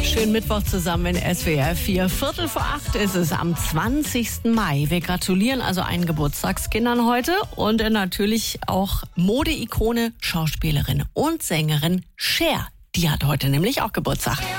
Schönen Mittwoch zusammen in SWR 4. 7:45 ist es am 20. Mai. Wir gratulieren also allen Geburtstagskindern heute und natürlich auch Modeikone, Schauspielerin und Sängerin Cher. Die hat heute nämlich auch Geburtstag.